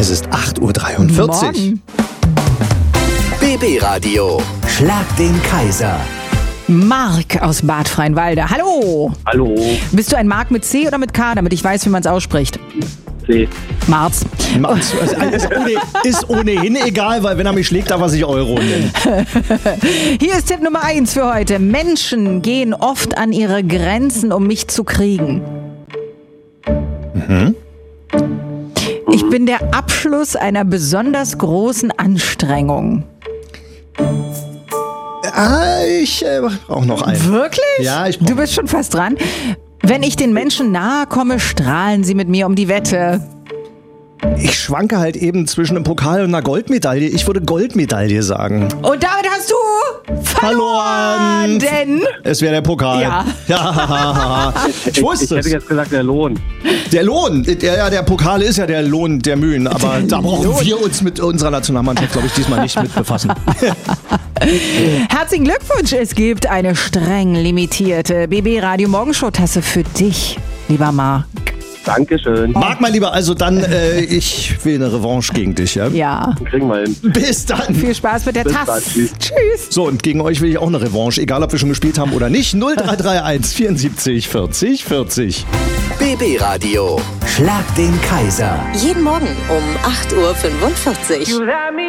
Es ist 8.43 Uhr. Morgen. BB Radio. Schlag den Kaiser. Marc aus Bad Freienwalde. Hallo. Hallo, Bist du ein Marc mit C oder mit K, damit ich weiß, wie man es ausspricht? C. Marz. Ist ohnehin egal, weil wenn er mich schlägt, darf er sich Euro nennen. Hier ist Tipp Nummer 1 für heute. Menschen gehen oft an ihre Grenzen, um mich zu kriegen. Ich bin der Abschluss einer besonders großen Anstrengung. Ich brauche noch einen. Wirklich? Ja, ich brauch- Du bist schon fast dran. Wenn ich den Menschen nahe komme, strahlen sie mit mir um die Wette. Ich schwanke halt eben zwischen einem Pokal und einer Goldmedaille. Ich würde Goldmedaille sagen. Und damit hast du verloren. Denn Es wäre der Pokal. Ja. Ja. Ich Ich wusste hätte es. jetzt gesagt, der Lohn. Der Lohn, der Pokal ist ja der Lohn der Mühen. Aber da brauchen wir uns mit unserer Nationalmannschaft, glaube ich, diesmal nicht mit befassen. herzlichen Glückwunsch. Es gibt eine streng limitierte BB Radio Morgenshow-Tasse für dich, lieber Marc. Dankeschön. Marc, mein Lieber, also dann, ich will eine Revanche gegen dich, ja? Ja. Kriegen wir hin. Bis dann. Viel Spaß mit der Bis Tasse. dann. Tschüss. Tschüss. So, und gegen euch will ich auch eine Revanche, egal ob wir schon gespielt haben oder nicht. 0331 74 40 40. BB Radio. Schlag den Kaiser. Jeden Morgen um 8.45 Uhr.